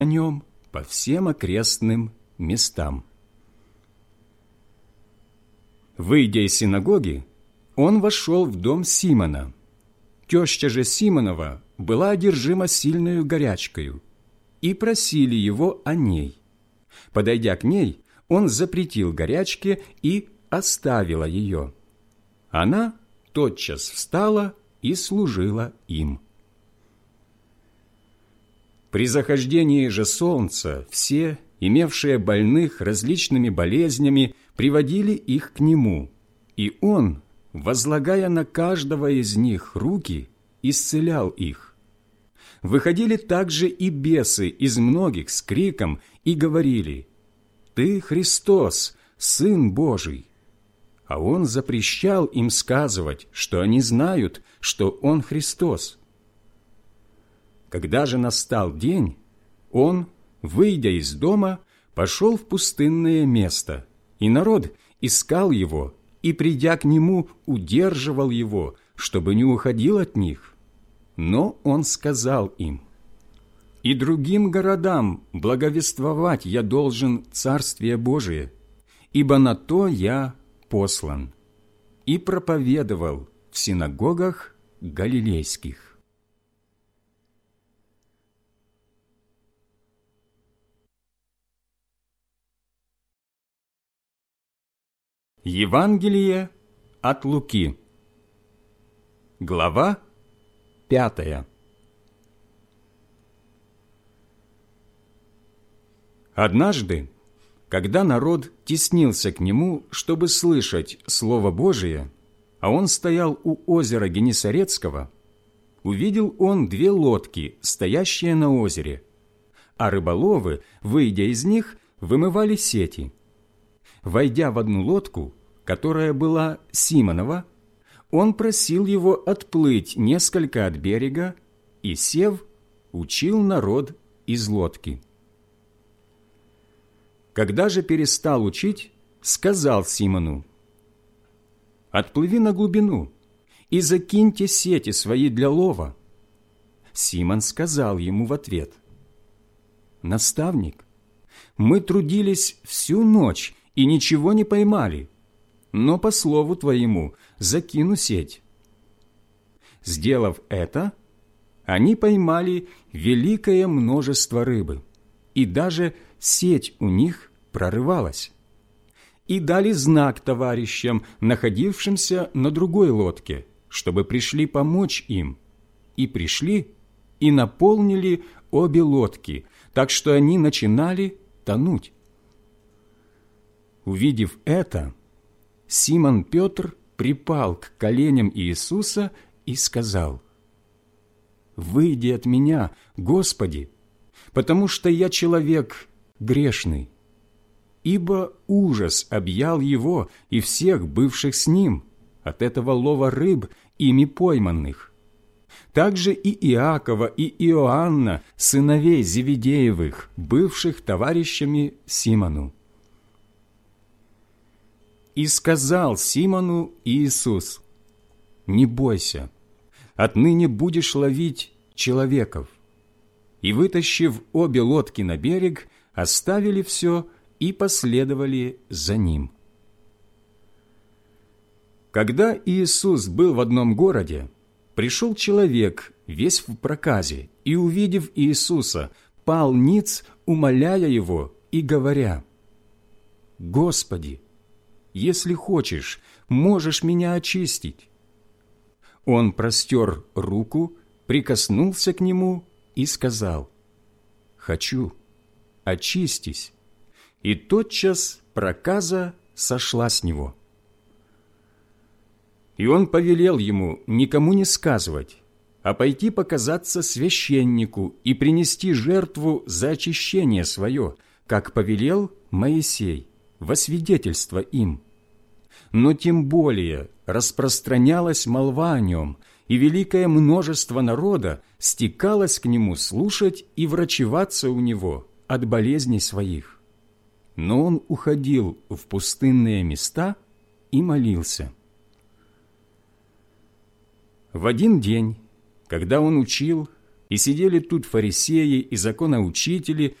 о нем по всем окрестным местам. Выйдя из синагоги, он вошел в дом Симона. Теща же Симонова была одержима сильною горячкою, и просили его о ней. Подойдя к ней, он запретил горячке и оставила ее. Она тотчас встала и служила им. При захождении же солнца все, имевшие больных различными болезнями, приводили их к нему, и он, возлагая на каждого из них руки, исцелял их. Выходили также и бесы из многих с криком и говорили: «Ты Христос, Сын Божий». А он запрещал им сказывать, что они знают, что он Христос. Когда же настал день, он, выйдя из дома, пошел в пустынное место, и народ искал его, и, придя к нему, удерживал его, чтобы не уходил от них. Но он сказал им: «И другим городам благовествовать я должен Царствие Божие, ибо на то я послан». И проповедовал в синагогах галилейских. Евангелие от Луки. Глава 5. Однажды, когда народ теснился к нему, чтобы слышать Слово Божие, а он стоял у озера Генесарецкого, увидел он 2 лодки, стоящие на озере, а рыболовы, выйдя из них, вымывали сети. Войдя в одну лодку, которая была Симонова, он просил его отплыть несколько от берега и, сев, учил народ из лодки. Когда же перестал учить, сказал Симону: «Отплыви на глубину и закиньте сети свои для лова». Симон сказал ему в ответ: «Наставник, мы трудились всю ночь и ничего не поймали, но по слову твоему закину сеть». Сделав это, они поймали великое множество рыбы, и даже сеть у них прорывалась. И дали знак товарищам, находившимся на другой лодке, чтобы пришли помочь им. И пришли, и наполнили обе лодки, так что они начинали тонуть. Увидев это, Симон Петр припал к коленям Иисуса и сказал: «Выйди от меня, Господи, потому что я человек грешный». Ибо ужас объял его и всех бывших с ним от этого лова рыб, ими пойманных. Также и Иакова, и Иоанна, сыновей Зеведеевых, бывших товарищами Симону. И сказал Симону Иисус: «Не бойся, отныне будешь ловить человеков». И, вытащив обе лодки на берег, оставили все и последовали за ним. Когда Иисус был в одном городе, пришел человек, весь в проказе, и, увидев Иисуса, пал ниц, умоляя его и говоря: «Господи, если хочешь, можешь меня очистить». Он простер руку, прикоснулся к нему и сказал: «Хочу, очистись». И тотчас проказа сошла с него. И он повелел ему никому не сказывать, а пойти показаться священнику и принести жертву за очищение свое, как повелел Моисей, во свидетельство им. Но тем более распространялась молва о нем, и великое множество народа стекалось к нему слушать и врачеваться у него от болезней своих. Но он уходил в пустынные места и молился. В один день, когда он учил, И сидели тут фарисеи и законоучители,